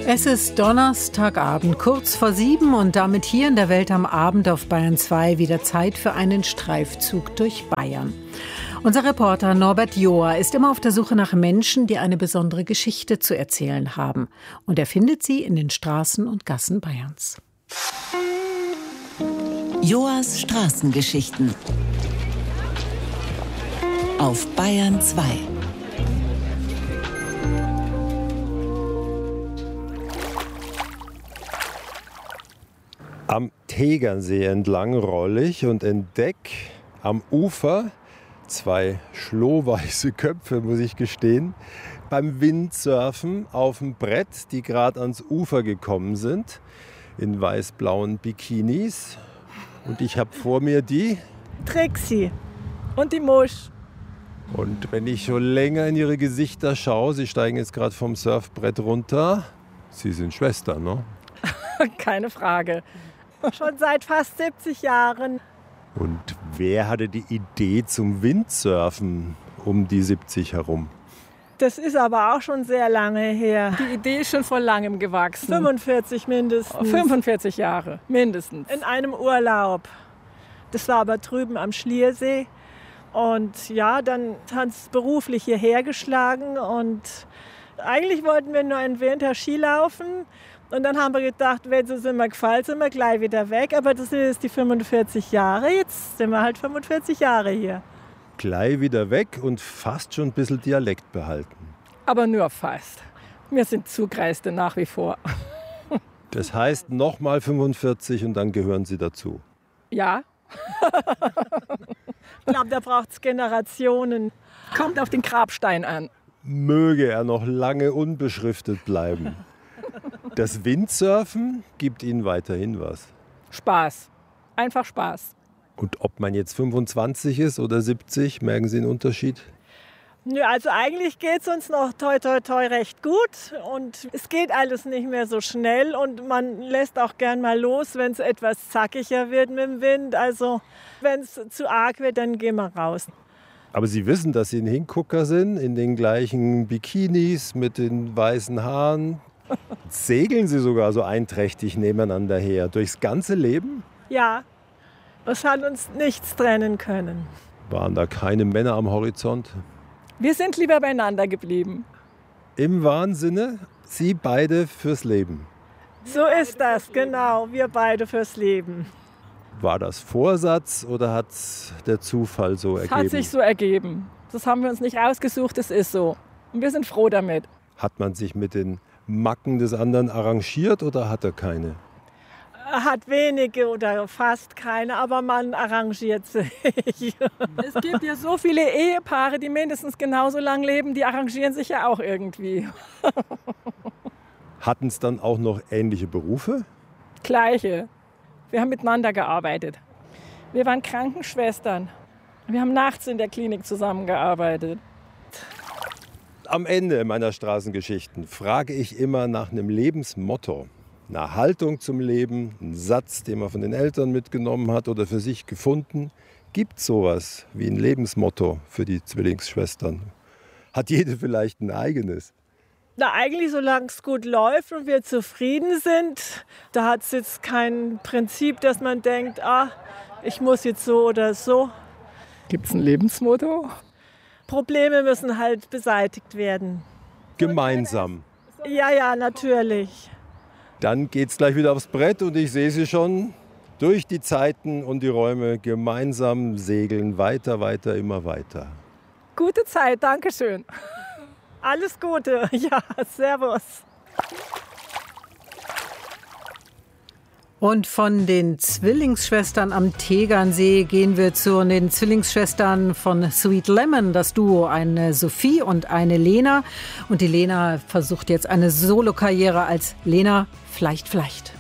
Es ist Donnerstagabend, kurz vor 7 und damit hier in der Welt am Abend auf Bayern 2 wieder Zeit für einen Streifzug durch Bayern. Unser Reporter Norbert Joa ist immer auf der Suche nach Menschen, die eine besondere Geschichte zu erzählen haben. Und er findet sie in den Straßen und Gassen Bayerns. Joas Straßengeschichten auf Bayern 2. Am Tegernsee entlang rolle ich und entdecke am Ufer zwei schlohweiße Köpfe, muss ich gestehen, beim Windsurfen auf dem Brett, die gerade ans Ufer gekommen sind, in weiß-blauen Bikinis. Und ich habe vor mir die Trixie und die Musch. Und wenn ich schon länger in ihre Gesichter schaue, sie steigen jetzt gerade vom Surfbrett runter, sie sind Schwestern, ne? Keine Frage. Schon seit fast 70 Jahren. Und wer hatte die Idee zum Windsurfen um die 70 herum? Das ist aber auch schon sehr lange her. Die Idee ist schon vor langem gewachsen. 45 mindestens. 45 Jahre, mindestens. In einem Urlaub. Das war aber drüben am Schliersee. Und ja, dann hat es beruflich hierher geschlagen. Und eigentlich wollten wir nur einen Winter Ski laufen. Und dann haben wir gedacht, wenn es uns immer gefällt, sind wir gleich wieder weg. Aber das sind jetzt die 45 Jahre. Jetzt sind wir halt 45 Jahre hier. Gleich wieder weg und fast schon ein bisschen Dialekt behalten. Aber nur fast. Wir sind Zugreiste nach wie vor. Das heißt nochmal 45 und dann gehören Sie dazu. Ja. Ich glaube, da braucht es Generationen. Kommt auf den Grabstein an. Möge er noch lange unbeschriftet bleiben. Das Windsurfen gibt Ihnen weiterhin was. Spaß. Einfach Spaß. Und ob man jetzt 25 ist oder 70, merken Sie einen Unterschied? Ja, also eigentlich geht es uns noch toi toi toi recht gut. Und es geht alles nicht mehr so schnell. Und man lässt auch gern mal los, wenn es etwas zackiger wird mit dem Wind. Also wenn es zu arg wird, dann gehen wir raus. Aber Sie wissen, dass Sie ein Hingucker sind, in den gleichen Bikinis mit den weißen Haaren. Segeln Sie sogar so einträchtig nebeneinander her, durchs ganze Leben? Ja, es hat uns nichts trennen können. Waren da keine Männer am Horizont? Wir sind lieber beieinander geblieben. Im wahren Sinne, Sie beide fürs Leben. So ist das, genau, wir beide fürs Leben. War das Vorsatz oder hat der Zufall so ergeben? Es hat sich so ergeben. Das haben wir uns nicht ausgesucht, es ist so. Und wir sind froh damit. Hat man sich mit den Macken des anderen arrangiert oder hat er keine? Er hat wenige oder fast keine, aber man arrangiert sich. Es gibt ja so viele Ehepaare, die mindestens genauso lang leben, die arrangieren sich ja auch irgendwie. Hatten es dann auch noch ähnliche Berufe? Gleiche. Wir haben miteinander gearbeitet. Wir waren Krankenschwestern. Wir haben nachts in der Klinik zusammengearbeitet. Am Ende meiner Straßengeschichten frage ich immer nach einem Lebensmotto. Eine Haltung zum Leben, ein Satz, den man von den Eltern mitgenommen hat oder für sich gefunden. Gibt es sowas wie ein Lebensmotto für die Zwillingsschwestern? Hat jede vielleicht ein eigenes? Na, eigentlich, solange es gut läuft und wir zufrieden sind, da hat es jetzt kein Prinzip, dass man denkt, ich muss jetzt so oder so. Gibt es ein Lebensmotto? Probleme müssen halt beseitigt werden. Gemeinsam. Ja, natürlich. Dann geht's gleich wieder aufs Brett und ich sehe Sie schon durch die Zeiten und die Räume gemeinsam segeln. Weiter, weiter, immer weiter. Gute Zeit, danke schön. Alles Gute, ja, servus. Und von den Zwillingsschwestern am Tegernsee gehen wir zu den Zwillingsschwestern von Sweet Lemon, das Duo, eine Sophie und eine Lena. Und die Lena versucht jetzt eine Solokarriere als Lena vielleicht.